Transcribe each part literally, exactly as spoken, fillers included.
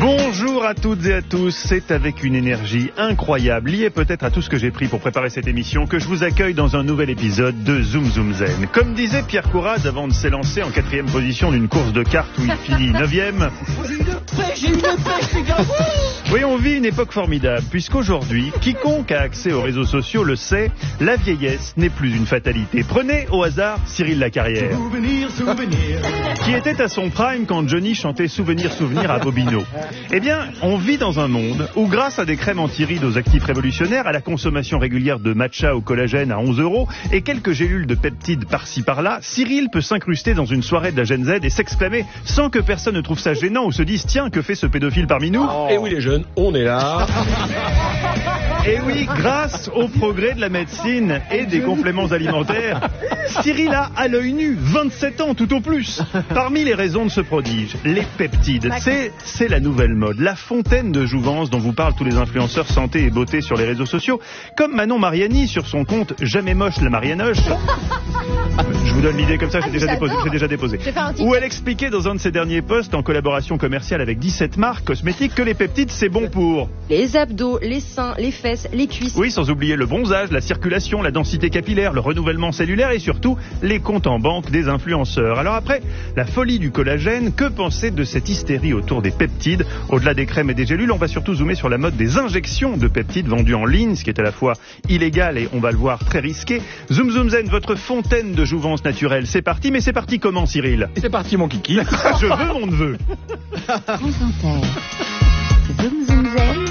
Bonjour à toutes et à tous, c'est avec une énergie incroyable, liée peut-être à tout ce que j'ai pris pour préparer cette émission, que je vous accueille dans un nouvel épisode de Zoom Zoom Zen. Comme disait Pierre Courade avant de s'élancer en quatrième position d'une course de cartes où il finit neuvième. J'ai une pêche, j'ai une pêche, les gars. Oui, on vit une époque formidable, puisqu'aujourd'hui, quiconque a accès aux réseaux sociaux le sait, la vieillesse n'est plus une fatalité. Prenez au hasard Cyril Lacarrière, Souvenir, souvenir. qui était à son prime quand Johnny chantait Souvenir, Souvenir à Bobino. Eh bien, on vit dans un monde où, grâce à des crèmes anti-rides aux actifs révolutionnaires, à la consommation régulière de matcha au collagène à onze euros et quelques gélules de peptides par-ci par-là, Cyril peut s'incruster dans une soirée de la Gen Z et s'exclamer sans que personne ne trouve ça gênant ou se dise « Tiens, que fait ce pédophile parmi nous ?» Et oui les jeunes, on est là. Et oui, grâce au progrès de la médecine et des compléments alimentaires, Cyril a à l'œil nu vingt-sept ans tout au plus. Parmi les raisons de ce prodige, les peptides, c'est, c'est la nouvelle mode, la fontaine de jouvence dont vous parlent tous les influenceurs santé et beauté sur les réseaux sociaux, comme Manon Mariani sur son compte Jamais moche la Marianoche. Je vous donne l'idée comme ça, j'ai Ah, déjà déposé, j'ai déjà déposé. Où elle expliquait dans un de ses derniers posts, en collaboration commerciale avec dix-sept marques cosmétiques, que les peptides c'est bon pour les abdos, les seins, les fesses, les cuisses. Oui, sans oublier le bronzage, la circulation, la densité capillaire, le renouvellement cellulaire et surtout les comptes en banque des influenceurs. Alors après, la folie du collagène, que penser de cette hystérie autour des peptides? Au-delà des crèmes et des gélules, on va surtout zoomer sur la mode des injections de peptides vendues en ligne, ce qui est à la fois illégal et, on va le voir, très risqué. Zoom Zoom Zen, votre fontaine de jouvence naturelle, c'est parti, mais c'est parti comment, Cyril? C'est parti mon kiki. Je veux mon neveu. France Inter. Zoom Zoom Zen.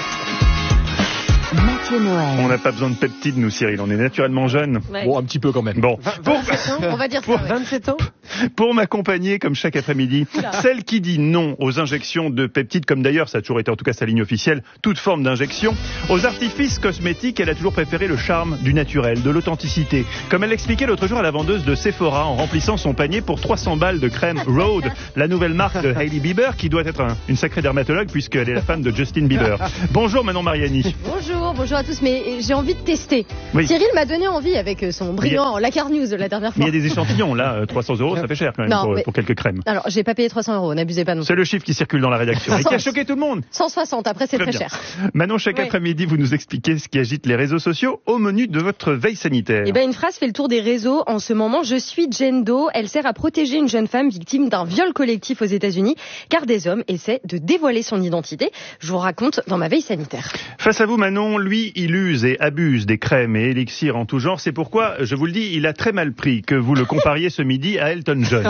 Mathieu Noël. On n'a pas besoin de peptides, nous, Cyril, on est naturellement jeunes. Ouais. Bon, un petit peu quand même. Bon, pour, On va dire ça. pour- ouais. vingt-sept ans. pour m'accompagner, comme chaque après-midi, Oula. celle qui dit non aux injections de peptides, comme d'ailleurs, ça a toujours été en tout cas sa ligne officielle, toute forme d'injection, aux artifices cosmétiques, elle a toujours préféré le charme du naturel, de l'authenticité. Comme elle l'expliquait l'autre jour à la vendeuse de Sephora en remplissant son panier pour trois cents balles de crème Rhode, la nouvelle marque de Hailey Bieber, qui doit être un- une sacrée dermatologue puisqu'elle est la femme de Justin Bieber. Bonjour Manon Mariani. Bonjour, bonjour à tous, mais j'ai envie de tester. Oui. Cyril m'a donné envie avec son brillant Lacar News de la dernière Mais fois. il y a des échantillons, là, euh, trois cents euros, ça fait cher quand même Non, pour, mais- pour quelques crèmes. Alors, j'ai pas payé trois cents euros, n'abusez pas non plus. C'est le chiffre qui circule dans la rédaction et qui a choqué tout le monde. cent soixante, après c'est très, bien. cher. Manon, chaque Ouais. après-midi, vous nous expliquez ce qui agite les réseaux sociaux au menu de votre veille sanitaire. Eh ben, une phrase fait le tour des réseaux en ce moment. Je suis Jane Doe. Elle sert à protéger une jeune femme victime d'un viol collectif aux États-Unis, car des hommes essaient de dévoiler son identité. Je vous raconte dans ma veille sanitaire. Face à vous, Manon, lui, il use et abuse des crèmes et élixirs en tout genre. C'est pourquoi, je vous le dis, il a très mal pris que vous le compariez ce midi à Elton John.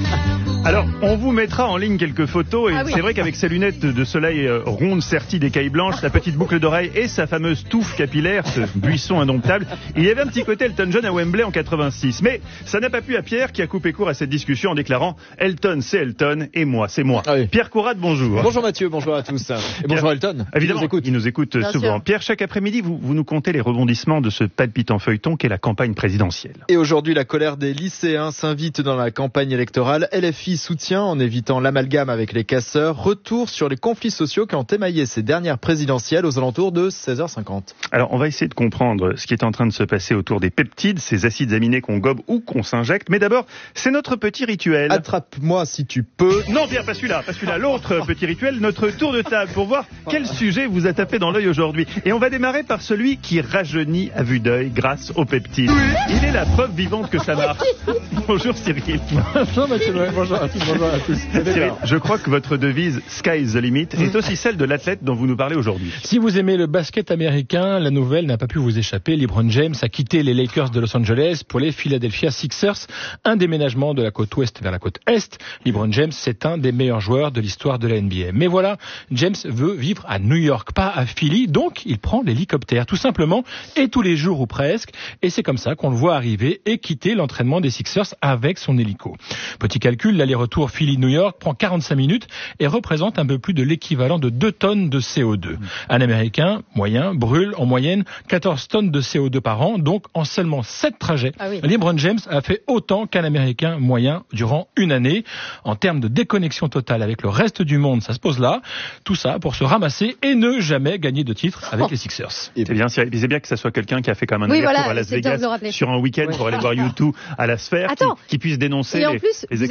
Alors, on vous mettra en ligne quelques photos et Ah oui. c'est vrai qu'avec ses lunettes de soleil euh, rondes serties d'écailles blanches, sa petite boucle d'oreille et sa fameuse touffe capillaire, ce buisson indomptable, il y avait un petit côté Elton John à Wembley en quatre-vingt-six. Mais ça n'a pas plu à Pierre qui a coupé court à cette discussion en déclarant « Elton, c'est Elton et moi, c'est moi Ah oui. ». Pierre Courade, bonjour. Bonjour Mathieu, bonjour à tous. Et bonjour Elton. Évidemment, Il nous écoute. il nous écoute Bien souvent. sûr. Pierre, chaque après-midi, vous, vous nous contez les rebondissements de ce palpitant feuilleton qu'est la campagne présidentielle. Et aujourd'hui, la colère des lycéens s'invite dans la campagne électorale. L F I soutient en évitant l'amalgame avec les casseurs. Retour sur les conflits sociaux qui ont émaillé ces dernières présidentielles aux alentours de seize heures cinquante. Alors, on va essayer de comprendre ce qui est en train de se passer autour des peptides, ces acides aminés qu'on gobe ou qu'on s'injecte. Mais d'abord, c'est notre petit rituel. Attrape-moi si tu peux. Non, Pierre, pas celui-là, pas celui-là. L'autre petit rituel, notre tour de table pour voir quel sujet vous a tapé dans l'œil aujourd'hui. Et on va démarrer par celui qui rajeunit à vue d'œil grâce aux peptides. Il est la preuve vivante que ça marche. Bonjour Cyril. Bonjour Mathieu Noël, bonjour à tous, bonjour à tous. Cyril, je crois que votre devise « Sky is the limit » est aussi celle de l'athlète dont vous nous parlez aujourd'hui. Si vous aimez le basket américain, la nouvelle n'a pas pu vous échapper. LeBron James a quitté les Lakers de Los Angeles pour les Philadelphia Sixers. Un déménagement de la côte ouest vers la côte est. LeBron James, c'est un des meilleurs joueurs de l'histoire de la N B A. Mais voilà, James veut vivre à New York, pas à Philly. Donc, il prend l'hélicoptère, tout simplement, et tous les jours ou presque. Et c'est comme ça qu'on le voit arriver et quitter l'entraînement des Sixers avec son hélico. Petit calcul, l'aller-retour Philly-New York prend quarante-cinq minutes et représente un peu plus de l'équivalent de deux tonnes de C O deux. Un Américain moyen brûle en moyenne quatorze tonnes de C O deux par an, donc en seulement sept trajets. Ah oui. LeBron James a fait autant qu'un Américain moyen durant une année. En termes de déconnexion totale avec le reste du monde, ça se pose là. Tout ça pour se ramasser et ne jamais gagner de titre avec les Sixers. C'est bien, c'est bien que ça soit quelqu'un qui a fait comme un Oui, aller-retour voilà, à Las c'est bien de Vegas le rappeler. sur un week-end pour aller voir U deux à la Sphère, qui, Attends. qui puisse dénoncer Et en les, plus, les vous- excès de LeBron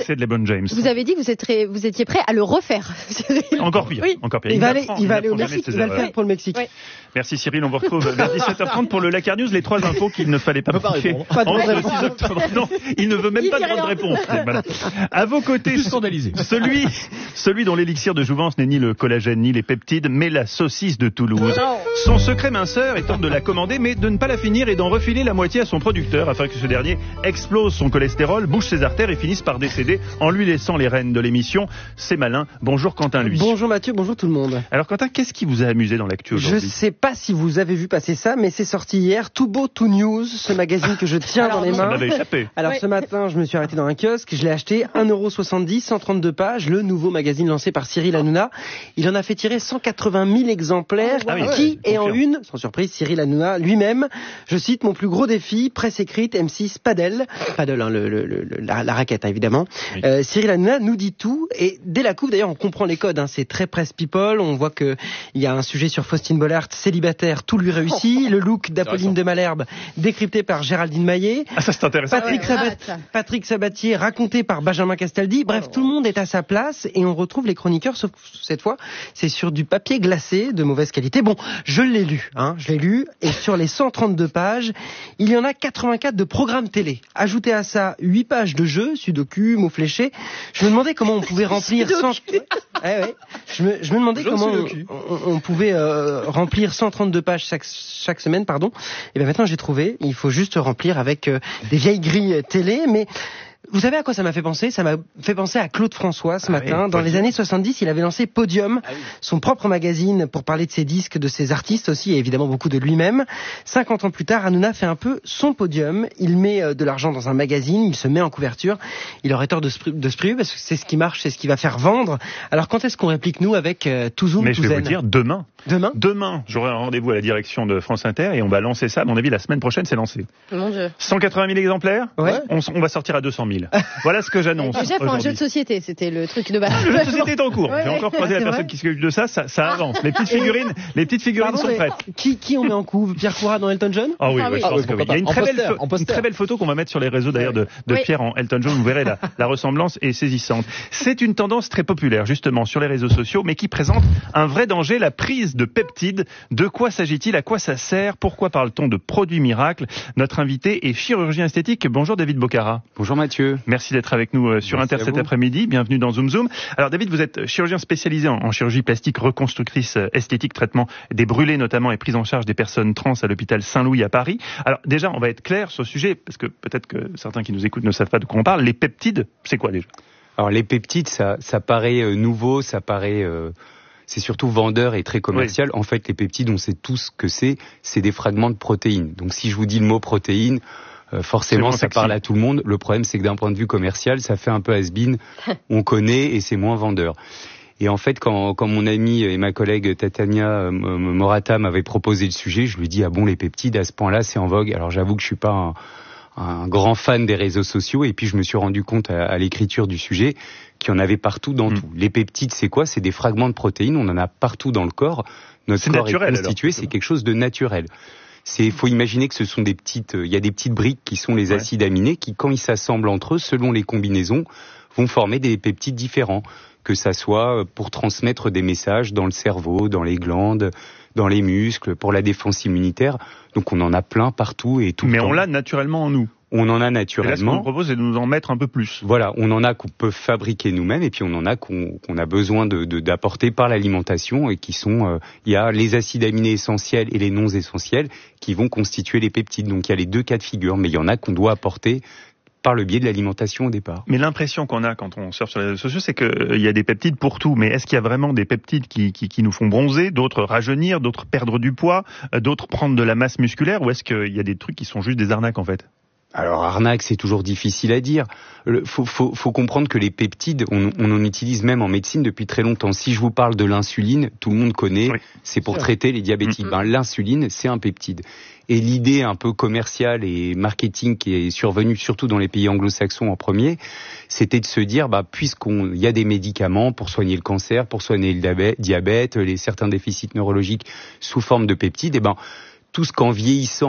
LeBron James. Vous avez dit que vous, êtes très, vous étiez prêt à le refaire, Cyril. Encore pire. Oui. Encore pire. Il va aller, apprend, il va aller au apprend jamais Mexique, de ses il va le erreurs. faire pour le Mexique. Ouais. Merci Cyril, on vous retrouve vers dix-sept heures trente pour le Lakar News, les trois infos qu'il ne fallait pas peut pas manquer. répondre. Pas de Entre vraie le six octobre. Non, il ne veut même Il pas dit de grande rien. réponse. Voilà. À vos côtés, Plus scandalisé. celui, celui dont l'élixir de jouvence n'est ni le collagène ni les peptides, mais la saucisse de Toulouse. Son secret minceur étant de la commander, mais de ne pas la finir et d'en refiler la moitié à son producteur afin que ce dernier explose son cholestérol, bouche ses artères et finisse par décéder en lui laissant les rênes de l'émission. C'est malin. Bonjour Quentin Lui. Bonjour Mathieu, bonjour tout le monde. Alors Quentin, qu'est-ce qui vous a amusé dans l'actu Je aujourd'hui? sais pas si vous avez vu passer ça, mais c'est sorti hier. Tout beau, tout news, ce magazine que je tiens Alors, dans les non. Ça mains. m'avait échappé. Alors Ouais. ce matin, je me suis arrêté dans un kiosque, je l'ai acheté un euro soixante-dix, cent trente-deux pages, le nouveau magazine lancé par Cyril Hanouna. Il en a fait tirer cent quatre-vingt mille exemplaires, Ah oui, qui ouais, est en confirme. une, sans surprise, Cyril Hanouna lui-même. Je cite, mon plus gros défi, presse écrite, M six, Padel. Padel, hein, le, le, le, la, la raquette, hein, évidemment. Oui. Euh, Cyril Hanouna nous dit tout, et dès la coupe, d'ailleurs, on comprend les codes, hein, c'est très presse people, on voit que il y a un sujet sur Faustine Bollard, célibataire, tout lui réussit, le look d'Apolline de Malherbe, décrypté par Géraldine Maillet. Ah, ça c'est intéressant. Patrick, ouais, Sabat- arrête ça. Patrick Sabatier raconté par Benjamin Castaldi. Bref, tout le monde est à sa place et on retrouve les chroniqueurs, sauf cette fois, c'est sur du papier glacé de mauvaise qualité. Bon, je l'ai lu, hein, je l'ai lu, et sur les cent trente-deux pages, il y en a quatre-vingt-quatre de programmes télé. Ajoutez à ça huit pages de jeux, sudoku, mots fléchés. Je me demandais comment on pouvait remplir cent... Ouais, ouais. Je me, je me demandais Jeux comment on, sudoku. on- on pouvait euh, remplir cent trente-deux pages chaque, chaque semaine, pardon. Et bien maintenant j'ai trouvé, il faut juste remplir avec euh, des vieilles grilles télé, mais vous savez à quoi ça m'a fait penser? Ça m'a fait penser à Claude François ce Ah matin. oui, Dans les Podium. années soixante-dix, il avait lancé Podium, son propre magazine pour parler de ses disques, de ses artistes aussi, et évidemment beaucoup de lui-même. cinquante ans plus tard, Hanouna fait un peu son Podium. Il met euh, de l'argent dans un magazine, il se met en couverture. Il aurait tort de se, pri- de se priver parce que c'est ce qui marche, c'est ce qui va faire vendre. Alors quand est-ce qu'on réplique nous avec euh, tout zoom, Mais tout je vais zen vous dire, demain, Demain demain, j'aurai un rendez-vous à la direction de France Inter et on va lancer ça. À mon avis, la semaine prochaine, c'est lancé. Mon Dieu. cent quatre-vingt mille exemplaires. Ouais. On, s- on va sortir à deux cent mille. Voilà ce que j'annonce. Déjà pour un jeu aujourd'hui. de société, c'était le truc de base. Le jeu de société est en cours. Ouais, J'ai ouais. encore croisé la C'est personne vrai qui s'occupe de ça. Ça, ça avance. Les petites figurines, les petites figurines Pardon, sont mais prêtes. qui, qui on met en couve? Pierre Courrat dans Elton John? Ah oui, Ah oui, oui. je Ah pense oui, que oui. pourquoi Il y a une pas. très, En belle, poster, pho- en poster. une très belle photo qu'on va mettre sur les réseaux d'ailleurs de, de Oui. Pierre en Elton John. Vous verrez la, la ressemblance est saisissante. C'est une tendance très populaire justement sur les réseaux sociaux, mais qui présente un vrai danger, la prise de peptides. De quoi s'agit-il? À quoi ça sert? Pourquoi parle-t-on de produits miracles? Notre invité est chirurgien esthétique. Bonjour David Bocara. Bonjour Mathieu. Merci d'être avec nous euh, sur Merci Inter à cet vous. après-midi. Bienvenue dans Zoom Zoom. Alors David, vous êtes chirurgien spécialisé en, en chirurgie plastique, reconstructrice euh, esthétique, traitement des brûlés notamment et prise en charge des personnes trans à l'hôpital Saint-Louis à Paris. Alors déjà, on va être clair sur ce sujet parce que peut-être que certains qui nous écoutent ne savent pas de quoi on parle. Les peptides, c'est quoi déjà? Alors les peptides, ça, ça paraît euh, nouveau, ça paraît, euh, c'est surtout vendeur et très commercial. En fait, les peptides, on sait tous ce que c'est. C'est des fragments de protéines. Donc si je vous dis le mot protéine, euh, forcément moins ça sexy. parle à tout le monde. Le problème, c'est que d'un point de vue commercial, ça fait un peu has-been. On connaît et c'est moins vendeur. Et en fait, quand, quand mon ami et ma collègue Tatania euh, Morata m'avaient proposé le sujet, je lui ai dit, ah bon, les peptides, à ce point-là, c'est en vogue. Alors j'avoue que je suis pas un, un grand fan des réseaux sociaux, et puis je me suis rendu compte à, à l'écriture du sujet qu'il y en avait partout dans Mmh. tout. Les peptides, c'est quoi? C'est des fragments de protéines, on en a partout dans le corps. Notre C'est corps naturel, est constitué, alors, c'est quelque chose de naturel. C'est, faut imaginer que ce sont des petites, il y a des petites briques qui sont les Ouais. acides aminés qui, quand ils s'assemblent entre eux, selon les combinaisons, vont former des peptides différents. Que ça soit pour transmettre des messages dans le cerveau, dans les glandes, dans les muscles, pour la défense immunitaire. Donc on en a plein partout et tout Mais le temps. on l'a naturellement en nous. On en a Et là, ce qu'on naturellement. nous propose, c'est de nous en mettre un peu plus. Voilà, on en a qu'on peut fabriquer nous-mêmes et puis on en a qu'on, qu'on a besoin de, de, d'apporter par l'alimentation et qui sont, euh, il y a les acides aminés essentiels et les non essentiels qui vont constituer les peptides. Donc il y a les deux cas de figure, mais il y en a qu'on doit apporter par le biais de l'alimentation au départ. Mais l'impression qu'on a quand on surfe sur les réseaux sociaux, c'est qu'il y a des peptides pour tout. Mais est-ce qu'il y a vraiment des peptides qui, qui, qui nous font bronzer, d'autres rajeunir, d'autres perdre du poids, euh, d'autres prendre de la masse musculaire? Ou est-ce qu'il y a des trucs qui sont juste des arnaques en fait? Alors arnaque, c'est toujours difficile à dire. Il faut, faut, faut comprendre que les peptides, on, on en utilise même en médecine depuis très longtemps. Si je vous parle de l'insuline, tout le monde connaît, Oui. c'est pour traiter les diabétiques. Mm-hmm. Ben, l'insuline, c'est un peptide. Et l'idée un peu commerciale et marketing qui est survenue surtout dans les pays anglo-saxons en premier, c'était de se dire, bah, puisqu'on y a des médicaments pour soigner le cancer, pour soigner le diabète, les certains déficits neurologiques sous forme de peptides, et ben tout ce qu'en vieillissant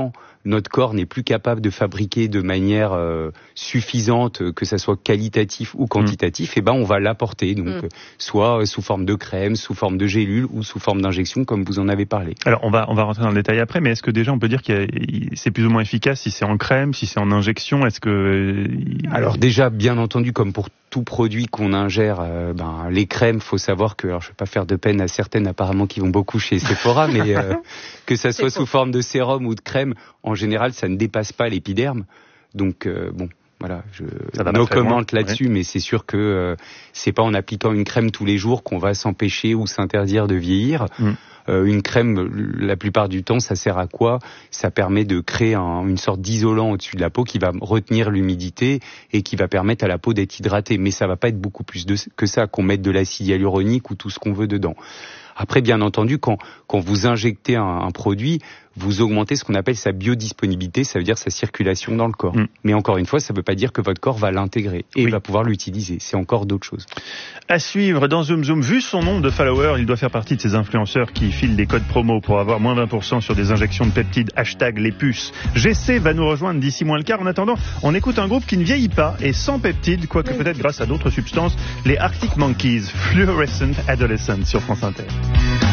notre corps n'est plus capable de fabriquer de manière euh, suffisante, que ça soit qualitatif ou quantitatif, mmh. et ben on va l'apporter, donc mmh. soit sous forme de crème, sous forme de gélule ou sous forme d'injection, comme vous en avez parlé. Alors on va on va rentrer dans le détail après, mais est-ce que déjà on peut dire que c'est plus ou moins efficace si c'est en crème, si c'est en injection, est-ce que alors déjà bien entendu comme pour tout produit qu'on ingère, euh, ben les crèmes, faut savoir que alors je vais pas faire de peine à certaines apparemment qui vont beaucoup chez Sephora, mais euh, que ça soit sous forme de sérum ou de crème, en général ça ne dépasse pas l'épiderme, donc euh, bon. Voilà, je no commente là-dessus, ouais. mais c'est sûr que euh, c'est pas en appliquant une crème tous les jours qu'on va s'empêcher ou s'interdire de vieillir. Mm. Euh, une crème, la plupart du temps, ça sert à quoi ? Ça permet de créer un, une sorte d'isolant au-dessus de la peau qui va retenir l'humidité et qui va permettre à la peau d'être hydratée. Mais ça va pas être beaucoup plus de, que ça, qu'on mette de l'acide hyaluronique ou tout ce qu'on veut dedans. Après, bien entendu, quand, quand vous injectez un, un produit, vous augmentez ce qu'on appelle sa biodisponibilité, ça veut dire sa circulation dans le corps. Mm. Mais encore une fois, ça ne veut pas dire que votre corps va l'intégrer et oui. va pouvoir l'utiliser. C'est encore d'autres choses. À suivre dans Zoom Zoom, vu son nombre de followers, il doit faire partie de ces influenceurs qui filent des codes promo pour avoir moins vingt pour cent sur des injections de peptides, hashtag les puces. G C va nous rejoindre d'ici moins le quart. En attendant, on écoute un groupe qui ne vieillit pas et sans peptides, quoique oui. peut-être grâce à d'autres substances, les Arctic Monkeys, Fluorescent Adolescent sur France Inter.